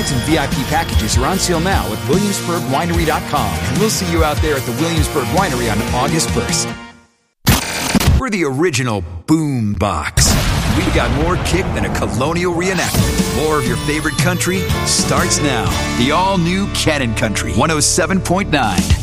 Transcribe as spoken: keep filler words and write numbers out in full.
Discounts and V I P packages are on sale now at Williamsburg Winery dot com. And we'll see you out there at the Williamsburg Winery on August first. We're the original Boom Box. We've got more kick than a colonial reenactment. More of your favorite country starts now. The all-new Cannon Country one oh seven point nine.